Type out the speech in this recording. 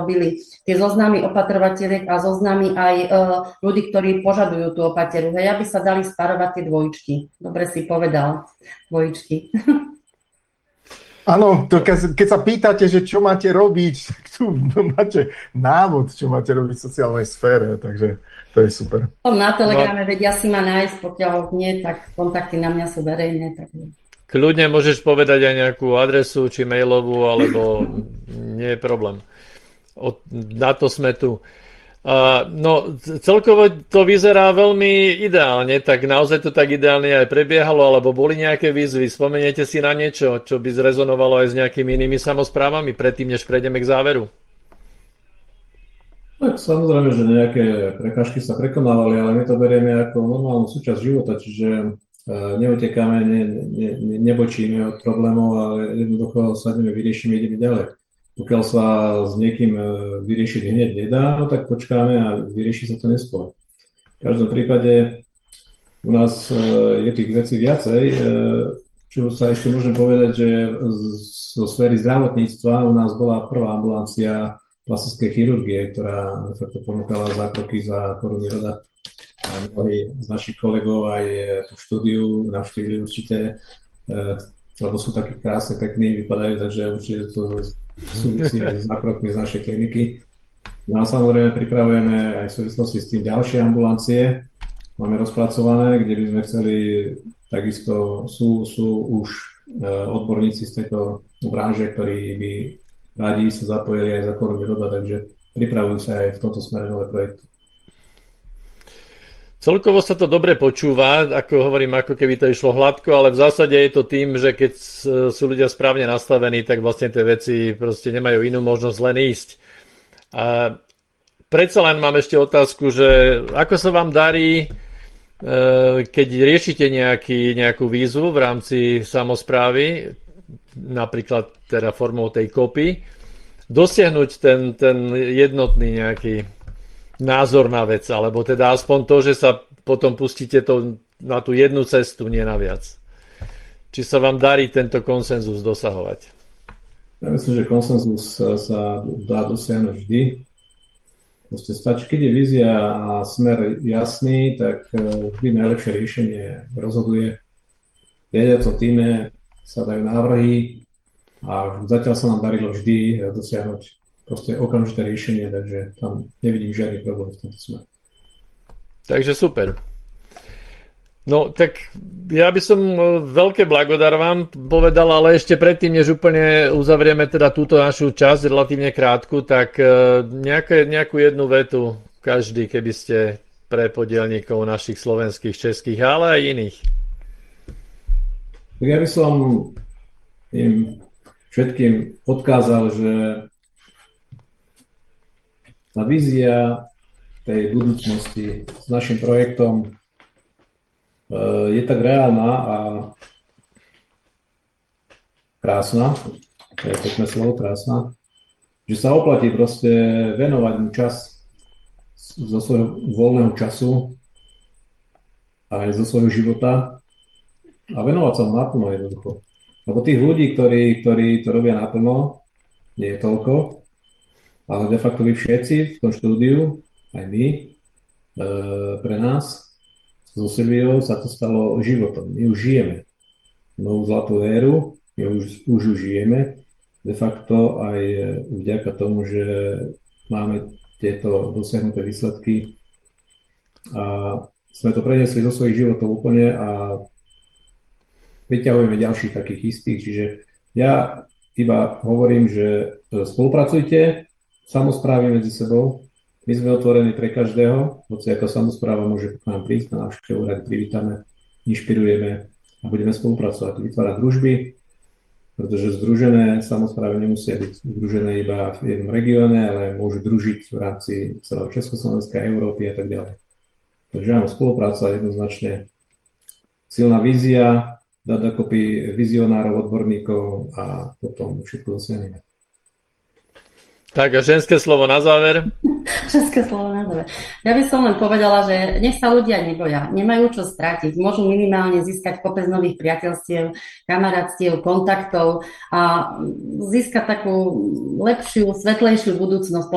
robili tie zoznamy opatrovateľiek a zoznamy aj ľudí, ktorí požadujú tú opateru. Hej, aby sa dali sparovať tie dvojičky. Dobre si povedal, dvojičky. Áno, keď sa pýtate, že čo máte robiť, tu máte návod, čo máte robiť v sociálnej sfére, takže to je super. Na Telegrame vedia si ma nájsť, pokiaľ nie, tak kontakty na mňa sú verejné. Takže... Kľudne môžeš povedať aj nejakú adresu, či mailovú, alebo nie je problém. Na to sme tu. No, celkovo to vyzerá veľmi ideálne, tak naozaj to tak ideálne aj prebiehalo, alebo boli nejaké výzvy? Spomeniete si na niečo, čo by zrezonovalo aj s nejakými inými samosprávami, predtým, než prejdeme k záveru? Tak samozrejme, že nejaké prekážky sa prekonávali, ale my to berieme ako normálnu súčasť života, čiže neutekáme, nebočíme od problémov, ale jednoducho sadneme, vyriešime, ideme ďalej. Pokiaľ sa s niekým vyriešiť hneď nedá, no tak počkáme a vyrieši sa to neskôr. V každom prípade u nás je tých vecí viacej, čo sa ešte môžem povedať, že zo sféry zdravotníctva u nás bola prvá ambulancia plastickej chirurgie, ktorá ponúkala zákroky za koruny roda. A mnohí z našich kolegov aj tú štúdiu navštívili určite, lebo sú takí krásne, pekní, vypadajú, takže určite to súvisí s zákrokmi z našej kliniky. No a samozrejme pripravujeme aj v súvislosti s tým ďalšie ambulancie. Máme rozpracované, kde by sme chceli, takisto sú už odborníci z tejto branže, ktorí by rádi sa zapojili aj za koruny roda, takže pripravujú sa aj v tomto smere nové projekty. Celkovo sa to dobre počúva, ako hovorím, ako keby to išlo hladko, ale v zásade je to tým, že keď sú ľudia správne nastavení, tak vlastne tie veci proste nemajú inú možnosť len ísť. A predsa len mám ešte otázku, že ako sa vám darí, keď riešite nejakú výzvu v rámci samosprávy, napríklad teda formou tej kopy, dosiahnuť ten jednotný nejaký názor na vec, alebo teda aspoň to, že sa potom pustíte na tú jednu cestu, nie na viac. Či sa vám darí tento konsenzus dosahovať? Ja myslím, že konsenzus sa dá dosiahnuť vždy. Proste stačí, keď je vízia a smer jasný, tak vždy najlepšie riešenie rozhoduje. V riadiacom týme sa dajú návrhy a zatiaľ sa nám darilo vždy dosiahnuť proste okamžité riešenie, takže tam nevidím žiadny problém v tomto smere. Takže super. No tak ja by som veľké blagodár vám povedal, ale ešte predtým, než úplne uzavrieme teda túto našu časť, relatívne krátku, tak nejakú jednu vetu každý, keby ste pre podielníkov našich slovenských, českých, ale aj iných. Tak ja by som im všetkým odkázal, že tá vízia tej budúcnosti s našim projektom je tak reálna a krásna, to je pekné slovo, krásna, že sa oplatí proste venovať mu čas zo svojho voľného času aj zo svojho života a venovať sa mu naplno jednoducho. Lebo tých ľudí, ktorí to robia naplno, nie je toľko, ale de facto vy všetci v tom štúdiu, aj my, pre nás, so Silviou sa to stalo životom. My už žijeme novú zlatú éru, my už žijeme, de facto aj vďaka tomu, že máme tieto dosiahnuté výsledky a sme to preniesli do svojich životov úplne a vyťahujeme ďalších takých istých, čiže ja iba hovorím, že spolupracujte, samosprávy medzi sebou. My sme otvorení pre každého, hoci ako samospráva môže k nám prísť na návštevu, rád privítame, inšpirujeme a budeme spolupracovať, vytvárať družby, pretože združené samosprávy nemusia byť združené iba v jednom regióne, ale môžu družiť v rámci celého Československa, Európy a tak ďalej. Takže áno, spolupráca jednoznačne silná vízia, dať dokopy vizionárov, odborníkov a potom všetko dosiahneme. Tak a ženské slovo na záver? Ženské slovo na záver. Ja by som len povedala, že nech sa ľudia neboja, nemajú čo stratiť, môžu minimálne získať kopec nových priateľstiev, kamarátstiev, kontaktov a získať takú lepšiu, svetlejšiu budúcnosť.